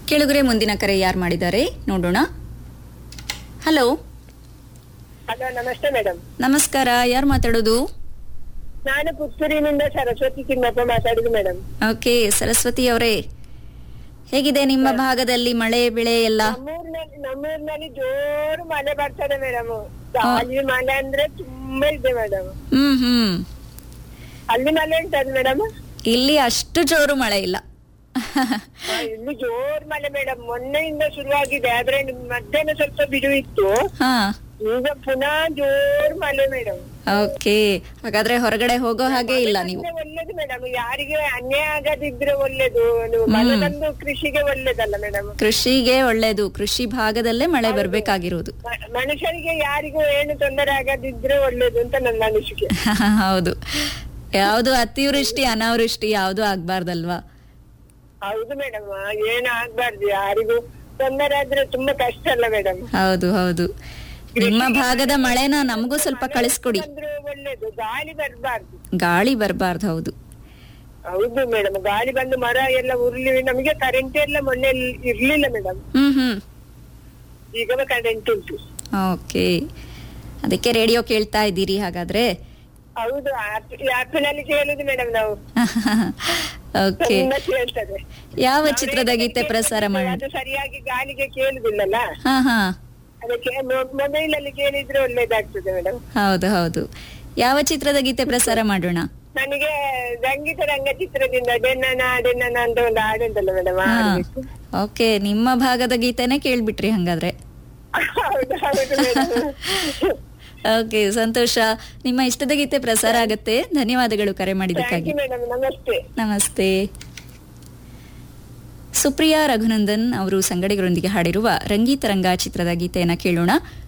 ಕೇಳುಗರೆ, ಮುಂದಿನ ಕರೆ ಯಾರು ಮಾಡಿದ್ದಾರೆ ನೋಡೋಣ. ಹಲೋ. ಹಲೋ, ನಮಸ್ತೆ ಮೇಡಮ್. ನಮಸ್ಕಾರ, ಯಾರು ಮಾತಾಡೋದು? ನಾನು ಪುತ್ತೂರಿನಿಂದ ಸರಸ್ವತಿ ತಿಮ್ಮಪ್ಪ ಮಾತಾಡುದು ಮೇಡಮ್. ಓಕೆ, ಸರಸ್ವತಿ ಅವರೇ, ಹೇಗಿದೆ ನಿಮ್ಮ ಭಾಗದಲ್ಲಿ ಮಳೆ ಬೆಳೆ ಎಲ್ಲ? ನಮ್ಮೂರಿನಲ್ಲಿ ಜೋರು ಮಳೆ ಬರ್ತದೆ ಮೇಡಮ್. ಅಲ್ಲಿ ಮಳೆ ಅಂದ್ರೆ ತುಂಬಾ ಇದೆ ಮೇಡಮ್. ಹ್ಮ್. ಅಲ್ಲಿ ಮಳೆ ಉಂಟದು ಮೇಡಮ್? ಇಲ್ಲಿ ಅಷ್ಟು ಜೋರು ಮಳೆ ಇಲ್ಲ. ಇಲ್ಲಿ ಜೋರು ಮಳೆ ಮೇಡಮ್. ಮೊನ್ನೆಯಿಂದ ಶುರುವಾಗಿದೆ, ಆದ್ರೆ ಮಧ್ಯಾಹ್ನ ಸ್ವಲ್ಪ ಬಿಡು ಇತ್ತು. ಹಾ, ಈಗ ಪುನಃ ಜೋರು ಮಳೆ ಮೇಡಮ್. ಓಕೆ, ಹಾಗಾದ್ರೆ ಹೊರಗಡೆ ಹೋಗೋ ಹಾಗೆ ಇಲ್ಲ ನೀವು. ಒಳ್ಳೇದು ಮೇಡಮ್, ಯಾರಿಗೆ ಅನ್ಯಾಯ ಆಗದಿದ್ರೆ ಒಳ್ಳೇದು. ಮಳೆದಂದು ಕೃಷಿಗೆ ಒಳ್ಳೇದಲ್ಲ ಮೇಡಮ್? ಕೃಷಿಗೆ ಒಳ್ಳೇದು, ಕೃಷಿ ಭಾಗದಲ್ಲೇ ಮಳೆ ಬರ್ಬೇಕಾಗಿರೋದು. ಮನುಷ್ಯರಿಗೆ ಯಾರಿಗೂ ಏನು ತೊಂದರೆ ಆಗದಿದ್ರೆ ಒಳ್ಳೇದು ಅಂತ ನನ್ನ ಅನಿಸಿಕೆ. ಹೌದು, ಯಾವ್ದು ಅತಿವೃಷ್ಟಿ ಅನಾವೃಷ್ಟಿ ಯಾವ್ದು ಆಗ್ಬಾರ್ದಲ್ವಾ? ಹೌದು ಮೇಡಮ್, ಏನು ಆಗ್ಬಾರ್ದು. ಯಾರಿಗೂ ತೊಂದರೆ ಆದ್ರೆ ತುಂಬಾ ಕಷ್ಟ ಅಲ್ಲ ಮೇಡಮ್? ಹೌದು. ನಿಮ್ಮ ಭಾಗದ ಮಳೆನ ನಮಗೂ ಸ್ವಲ್ಪ ಕಳಿಸ್ಕೊಡಿ. ಒಳ್ಳೇದು, ಗಾಳಿ ಬರಬಾರ್ದು. ಗಾಳಿ ಬರಬಾರ್ದು, ಹೌದು. ಹೌದು ಮೇಡಮ್, ಗಾಳಿ ಬಂದು ಮರ ಎಲ್ಲ ಉರುಳಿ ನಮಗೆ ಕರೆಂಟ್ ಎಲ್ಲ ಮೊನ್ನೆ ಇರ್ಲಿಲ್ಲ ಮೇಡಮ್. ಈಗ ಕರೆಂಟ್ ಉಂಟು. ಓಕೆ, ಅದಕ್ಕೆ ರೇಡಿಯೋ ಕೇಳ್ತಾ ಇದ್ದೀರಿ ಹಾಗಾದ್ರೆ? ಹೌದು, ಆಪಿನಲ್ಲಿ ಕೇಳುದು ಮೇಡಮ್ ನಾವು. ಓಕೆ, ಕೇಳ್ತದೆ. ಯಾವ ಚಿತ್ರದ ಗೀತೆ ಪ್ರಸಾರ ಮಾಡಿ? ಅದು ಸರಿಯಾಗಿ ಗಾಳಿಗೆ ಕೇಳುದಿಲ್ಲಲ್ಲ, ಹಾ. ಅದಕ್ಕೆ ಮೊಬೈಲ್ ಅಲ್ಲಿ ಕೇಳಿದ್ರೆ ಒಳ್ಳೇದಾಗ್ತದೆ ಮೇಡಮ್. ಹೌದು. ಯಾವ ಚಿತ್ರದ ಗೀತೆ ಪ್ರಸಾರ ಮಾಡೋಣ? ನನಗೆ ಸಂಗೀತ ರಂಗ ಚಿತ್ರದಿಂದ ಡೆನ್ನನ ಅಂತ ಒಂದು ಹಾಡುಂಟಲ್ಲ ಮೇಡಮ್. ಓಕೆ, ನಿಮ್ಮ ಭಾಗದ ಗೀತೆನೆ ಕೇಳ್ಬಿಟ್ರಿ ಹಂಗಾದ್ರೆ. ಹೌದು ಮೇಡಮ್. ಓಕೆ, ಸಂತೋಷ. ನಿಮ್ಮ ಇಷ್ಟದ ಗೀತೆ ಪ್ರಸಾರ ಆಗತ್ತೆ. ಧನ್ಯವಾದಗಳು ಕರೆ ಮಾಡಿದ್ದಕ್ಕಾಗಿ. ನಮಸ್ತೆ. ಸುಪ್ರಿಯಾ ರಘುನಂದನ್ ಅವರು ಸಂಗಡಿಗರೊಂದಿಗೆ ಹಾಡಿರುವ ರಂಗೀತರಂಗ ಚಿತ್ರದ ಗೀತೆಯನ್ನ ಕೇಳೋಣ.